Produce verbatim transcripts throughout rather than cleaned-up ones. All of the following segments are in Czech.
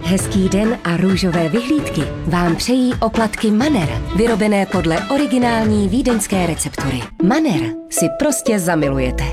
Hezký den a růžové vyhlídky vám přejí oplatky Manner, vyrobené podle originální vídeňské receptury. Manner si prostě zamilujete.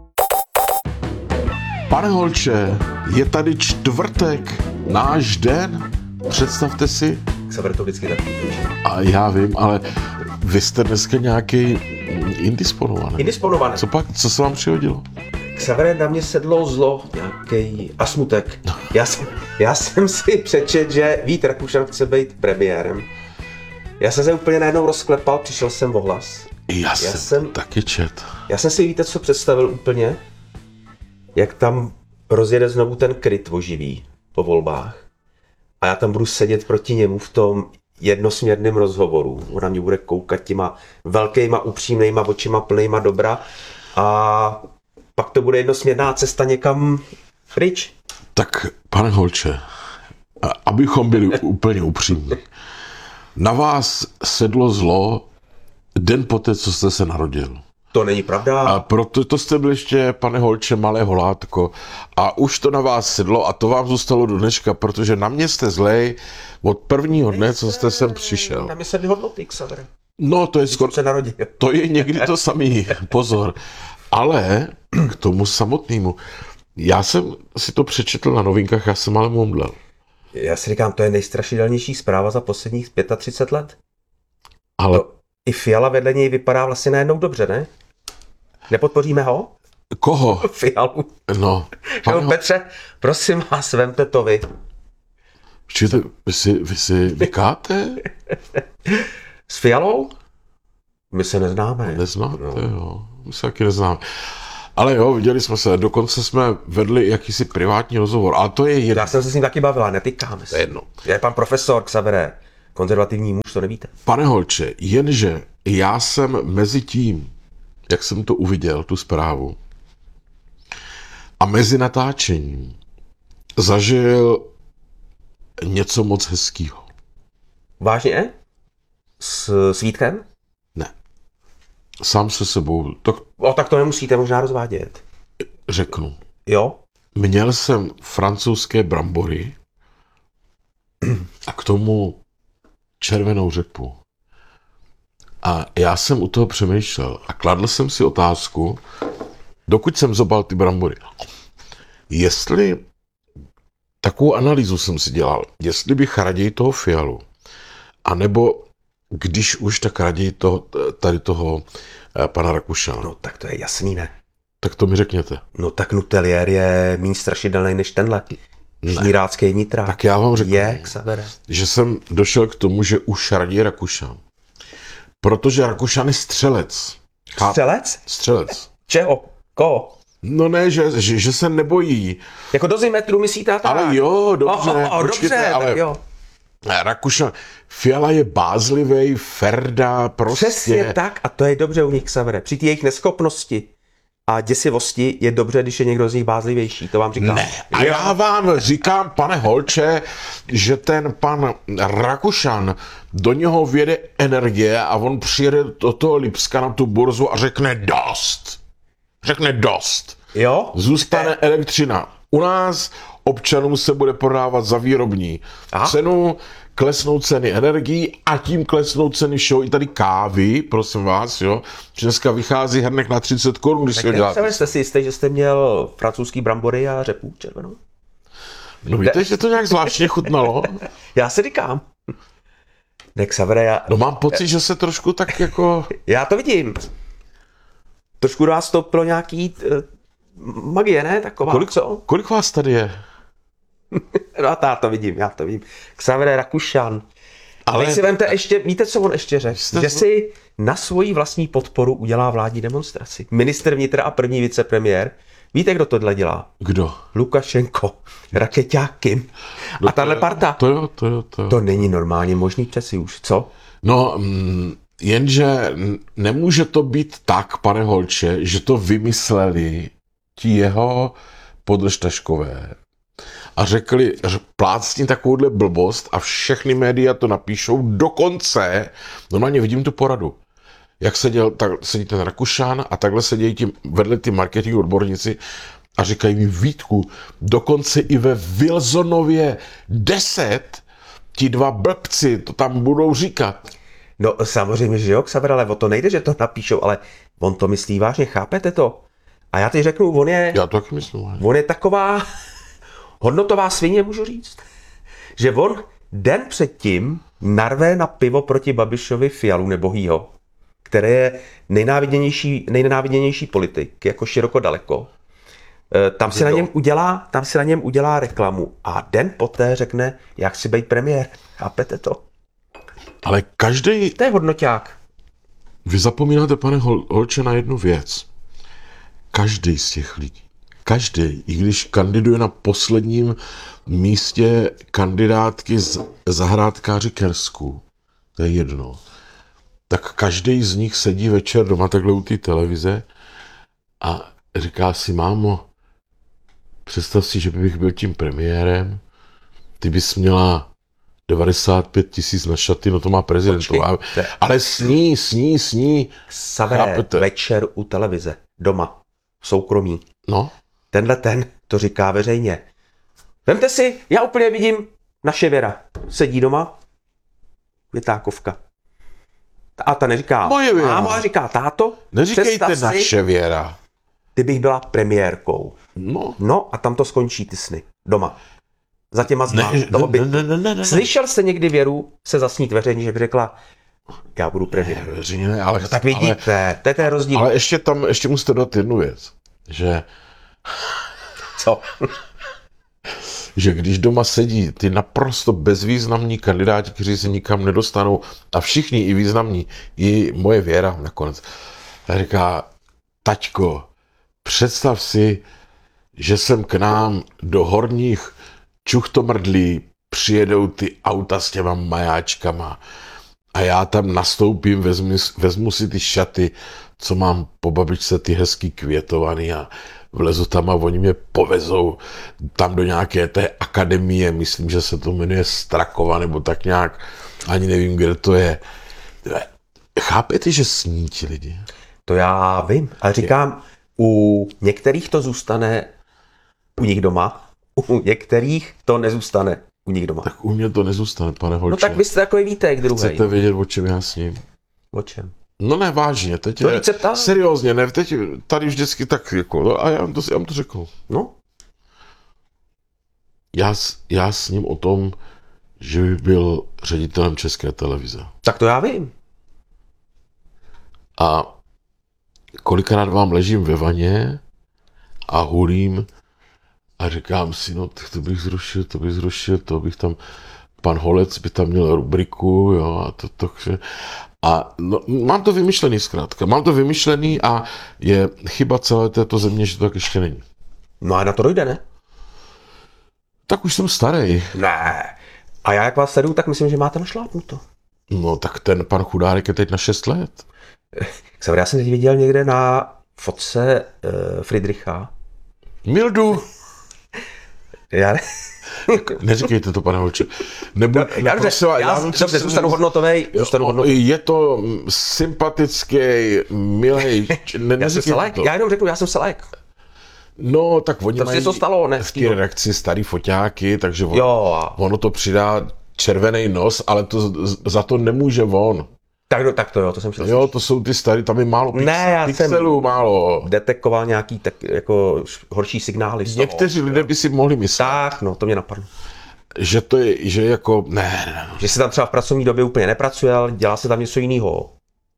Pane Holče, je tady čtvrtek, náš den, představte si. Xaver to vždycky taky. A já vím, ale vy jste dneska nějaký indisponovaný. Indisponovaný. Co pak, co se vám přihodilo? Xaver, na mě sedlo zlo, nějaký a smutek. Já jsem, já jsem si přečet, že Vít Rakušan chce být premiérem. Já jsem se úplně najednou rozklepal, přišel jsem o hlas. Já, já jsem, jsem taky čet. Já jsem si, víte, co představil úplně? Jak tam rozjede znovu ten kryt oživý po volbách. A já tam budu sedět proti němu v tom jednosměrném rozhovoru. On na mě bude koukat těma velkýma, upřímnýma očima plnýma dobra. A pak to bude jednosměrná cesta někam pryč. Tak, pane Holče, abychom byli úplně upřímní, na vás sedlo zlo den poté, co jste se narodil. To není pravda. A proto to jste byl ještě, pane Holče, malé holátko. A už to na vás sedlo a to vám zůstalo do dneška, protože na mě jste zlej od prvního dne, co jste sem přišel. Na mě sedly hodnoty, Xaver. No, to je skoro... se narodil. To je někdy to samý, pozor. Ale k tomu samotnému. Já jsem si to přečetl na novinkách, já jsem ale momdlel. Já si říkám, to je nejstrašidelnější zpráva za posledních třicet pět let. Ale... To i Fiala vedle něj vypadá vlastně najednou dobře, ne? Nepodpoříme ho? Koho? Fialu. No. Pane... Petře, prosím vás, vemte to vy. Počkejte, vy si, vy si vykáte? S Fialou? My se neznáme. Neznáte, no. Jo. My se taky neznáme. Ale jo, viděli jsme se, dokonce jsme vedli jakýsi privátní rozhovor, ale to je jedno. Já jsem se s ním taky bavila, netýkáme se. To je jedno. Já je pan profesor Xavere, konzervativní muž, to nevíte. Pane Holče, jenže já jsem mezi tím, jak jsem to uviděl, tu zprávu, a mezi natáčením zažil něco moc hezkýho. Vážně? S Svítkem? Ne. Sám se sebou. Tak... O, tak to nemusíte možná rozvádět. Řeknu. Jo? Měl jsem francouzské brambory a k tomu červenou řepu. A já jsem u toho přemýšlel a kladl jsem si otázku, dokud jsem zobal ty brambory, jestli, takovou analýzu jsem si dělal, jestli bych raději toho Fialu, anebo když už, tak raději toho, tady toho eh, pana Rakušana. No tak to je jasný, ne? Tak to mi řekněte. No tak Nutelier je méně strašidelný než tenhle. Šnírácký nitrák. Tak já vám řeknu, je, Xavere. Že jsem došel k tomu, že už raději Rakušan. Protože Rakušan je střelec. Cháp... Střelec? Střelec. Čeho? Koho? No ne, že, že, že se nebojí. Jako do zimetru myslíte tak? Ale jo, dobře. Oh, oh, počkejte, dobře, ale tak jo. Rakušan, Fiala je bázlivej, Ferda, prostě. Přesně tak a to je dobře u nich, Xavere. Při té jejich neschopnosti a děsivosti je dobře, když je někdo z nich bázlivější, to vám říkám. Ne, a já vám říkám, pane Holče, že ten pan Rakušan, do něho vjede energie a on přijede do toho Lipska na tu burzu a řekne dost. Řekne dost. Jo? Zůstane elektřina. U nás občanům se bude prodávat za výrobní Aha. cenu, klesnou ceny energií a tím klesnou ceny všeho. I tady kávy, prosím vás, jo. Dneska vychází hrnek na třicet korun, když si ho děláte. Tak jste si jistý, že jste měl francouzský brambory a řepu červenou? No víte, že to nějak zvláštně chutnalo? Já si říkám. Ne, Xavere, já... No mám pocit, že se trošku tak jako... Já to vidím. Trošku do vás stoupilo nějaký uh, magie, ne? Taková, kolik, co? Kolik vás tady je? No a já to vidím, já to vidím. Xavere Rakušan. Ale teď si vemte ještě, víte, co on ještě řekl? Jste... Že si na svoji vlastní podporu udělá vládní demonstraci. Ministr vnitra a první vicepremiér. Víte, kdo tohle dělá? Kdo? Lukašenko, rakeťáky. No a tahle parta. To jo, to jo, to jo. To není normálně možný přeci už, co? No, mm, jenže nemůže to být tak, pane Holče, že to vymysleli ti jeho podržtaškové a řekli, že plácni takovouhle blbost a všechny média to napíšou. Dokonce, normálně vidím tu poradu, jak seděl, tak sedí ten Rakušan a takhle sedějí tím vedle ty marketing odborníci A říkají mi, Vítku, dokonce i ve Wilsonově deset ti dva blbci to tam budou říkat. No samozřejmě, že jo, Xaver, ale o to nejde, že to napíšou, ale on to myslí vážně, chápete to? A já teď řeknu, on je, Já to taky myslím. Ale... on je taková hodnotová svině, můžu říct, že on den předtím narve na pivo proti Babišovi Fialu nebohýho, který je nejnáviděnější, nejnenáviděnější politik, jako široko daleko. Tam si, na něm udělá, tam si na něm udělá reklamu a den poté řekne, jak si být premiér. Chápete to? Ale každý... To je hodnoťák. Vy zapomínáte, pane Hol, Holče, na jednu věc. Každý z těch lidí, každý, i když kandiduje na posledním místě kandidátky z zahrádkáři Kersku, to je jedno, tak každý z nich sedí večer doma takhle u té televize a říká si, mámo, představ si, že bych byl tím premiérem, ty bys měla devadesát pět tisíc na šaty, no to má prezident, ale sní, sní, sní. Savere, večer u televize, doma, v soukromí. No. Tenhle ten to říká veřejně. Vemte si, já úplně vidím naše Věra. Sedí doma, Vytákovka. A ta neříká, moje Věra. Mámo, a říká, táto, neříkejte si, naše Věra. Ty bych byla premiérkou. No. No a tam to skončí ty sny. Doma. Za těma zma. Ne, ne, ne, ne, ne, ne. Slyšel jste někdy Věru se zasnít veřejně, že by řekla, já budu premiér. Ne, veřejně ne, ale... No, tak vidíte, ale, to je ten rozdíl. Ale ještě tam, ještě musíte dát jednu věc. Že... Co? že když doma sedí ty naprosto bezvýznamní kandidáti, kteří se nikam nedostanou, a všichni i významní, i moje Věra nakonec, tak říká, taťko, představ si, že sem k nám do horních Čuchtomrdlí přijedou ty auta s těma majáčkama a já tam nastoupím, vezmu, vezmu si ty šaty, co mám po babičce, ty hezký květovaný a vlezu tam a oni mě povezou tam do nějaké té akademie, myslím, že se to jmenuje Strakova, nebo tak nějak, ani nevím, kde to je. Chápete, že sní ti lidi? To já vím, ale říkám, u některých to zůstane u nich doma, u některých to nezůstane u nich doma. Tak u mě to nezůstane, pane Holče. No tak vy jste takový vítek druhý. Chcete vědět, o čem já sním? O čem? No ne, vážně, teď to je, seriózně, ne, teď tady vždycky tak, jako, no, a já vám to, já vám to řekl. No? Já, já s ním o tom, že by byl ředitelem České televize. Tak to já vím. A kolikrát vám ležím ve vaně a hulím a říkám si, no tak to bych zrušil, to bych zrušil, to bych tam, pan Holec by tam měl rubriku, jo, a to, to, a no, mám to vymyšlený zkrátka, mám to vymyšlený a je chyba celé této země, že to tak ještě není. No a na to dojde, ne? Tak už jsem starý. Ne. A já jak vás sleduju, tak myslím, že máte našlápnuto. No tak ten pan Chudárek je teď na šest let. Já jsem teď viděl někde na fotce uh, Friedricha. Mildu. Já ne... Neříkejte to, pane Holče. Nebo, no, já, prosím, já, já, já dobře, zůstanu hodnotovej. Zůstanu hodnotovej. Je to sympatický, milej. Ne, já jsem selek, já jenom řeknu, já jsem selek. No, tak oni to mají to stalo, ne? v té redakci starý foťáky, takže on, jo. ono to přidá červený nos, ale to, za to nemůže on. Tak, no, tak to jo, to jsem chtěl Jo, to jsou ty starý, tam je málo pix, ne, já pixelů, jsem málo. detekoval nějaký tak, jako horší signály. Někteří toho, lidé by si mohli myslet. Tak, no, to mě napadlo. Že to je, že jako, ne, ne, ne. Že se tam třeba v pracovní době úplně nepracuje, ale dělá se tam něco jiného.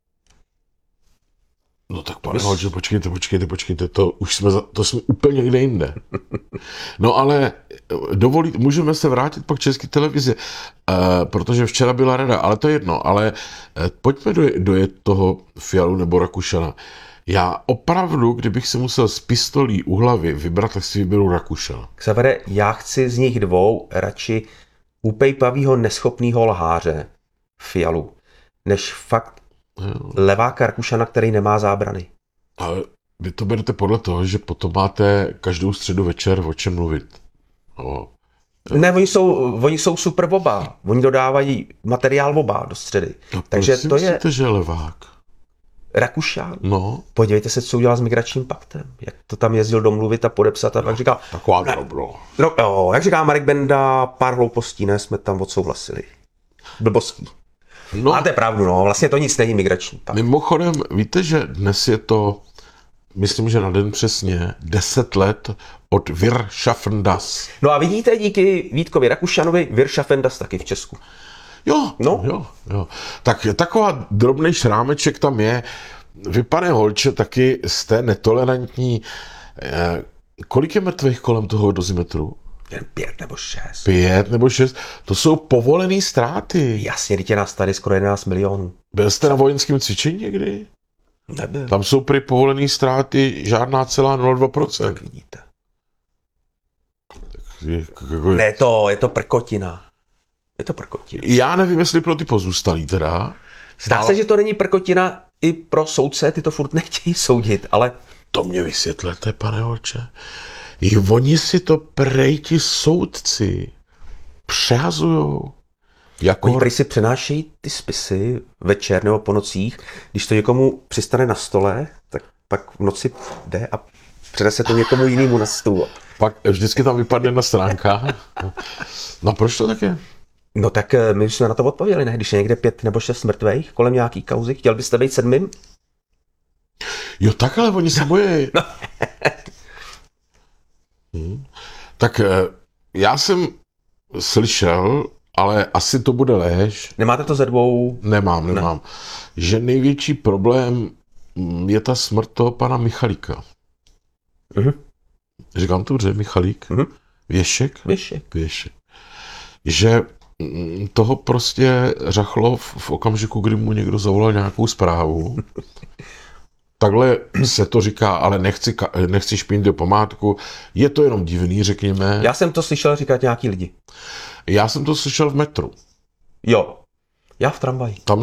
No tak pane Holče, počkejte, počkejte, počkejte, to už jsme, to jsme úplně někde jinde. No ale dovolit, můžeme se vrátit pak k České televizi, uh, protože včera byla rada, ale to je jedno, ale uh, pojďme do, dojet toho Fialu nebo Rakušana. Já opravdu, kdybych se musel z pistolí u hlavy vybrat, tak si vyberu Rakušana. Xavere, já chci z nich dvou radši upejpavýho neschopnýho lháře Fialu, než fakt leváka Rakušana, který nemá zábrany. Ale vy to berete podle toho, že potom máte každou středu večer o čem mluvit. O, ne, oni jsou, oni jsou super oba. Oni dodávají materiál oba do středy. A takže to to myslíte, je... že je levák? Rakušan. No, Podívejte se, co udělal s migračním paktem. Jak to tam jezdil domluvit a podepsat a tak říkal, taková ne, dobro. no, jo, jak říká Marek Benda, pár hloupostí, ne, jsme tam odsouhlasili. Blbostí. No, Máte pravdu, no, vlastně to nic není migrační pakt. mimochodem, víte, že dnes je to, myslím, že na den přesně, deset let od Wir schaffen das. No a vidíte, díky Vítkovi Rakušanovi, Wir schaffen das taky v Česku. Jo, No. jo, jo. Tak taková drobný šrámeček tam je. Vy, pane holče, taky jste netolerantní. Eh, kolik je mrtvých kolem toho dozimetru? Jen pět nebo šest. Pět nebo šest. To jsou povolené ztráty. Jasně, teď je nás tady skoro jedenáct milionů. Byl jste na vojenském cvičení někdy? Nebyl. Tam jsou prý povolené ztráty žádná celá nula celá dva procenta. Tak vidíte. Jako- Ne, to, je to prkotina. Je to prkotina. Já nevím, jestli pro ty pozůstalí teda. Zdá Ale- se, že to není prkotina i pro soudce, ty to furt nechtějí soudit, ale To mě vysvětlete, pane holče. I oni si to prej ti soudci přehazujou. Jako... oni prý si přenášejí ty spisy večer nebo po nocích, když to někomu přistane na stole, tak pak v noci jde a přenese to někomu jinému na stůl. Pak vždycky tam vypadne na stránkách. No proč to tak je? No tak eh, my jsme na to odpověděli, ne? Když je někde pět nebo šest mrtvých kolem nějaký kauzy, chtěl byste být sedmým? Jo, tak ale oni se bojí. No. Hm. Tak eh, já jsem slyšel, ale asi to bude lež. Nemáte to ze dvou? Nemám, nemám. Že největší problém mm, je ta smrt toho pana Michalíka. Mhm. Říkám to dobře, Michalík? Mhm. Věšek? Věšek. Věšek. Že mm, toho prostě řachlo v, v okamžiku, kdy mu někdo zavolal nějakou zprávu. Takhle se to říká, ale nechci, ka- nechci špinit do památku. Je to jenom divný, řekněme. Já jsem to slyšel říkat nějaký lidi. Já jsem to slyšel v metru. Jo. Já v tramvaji. Tam